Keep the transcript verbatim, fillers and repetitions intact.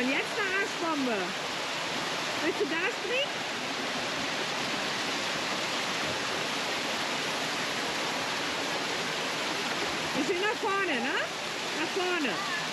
Und jetzt eine Arschbombe. Willst du da springen? Bisschen nach vorne, ne? Nach vorne.